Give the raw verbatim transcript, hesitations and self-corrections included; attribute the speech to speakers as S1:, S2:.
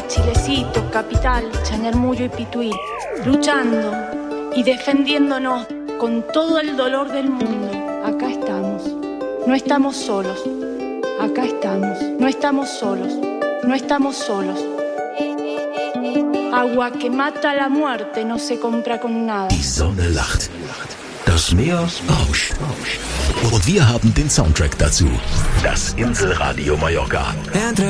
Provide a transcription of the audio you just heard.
S1: Chilecito, Capital, Chañarmullo y Pituí, luchando y defendiéndonos con todo el dolor del mundo. Acá estamos, no estamos solos, acá estamos, no estamos solos, no estamos solos. Agua que mata la muerte no se compra con nada.
S2: Die Sonne lacht, das Meer rauscht. Und wir haben den Soundtrack dazu. Das Inselradio Mallorca.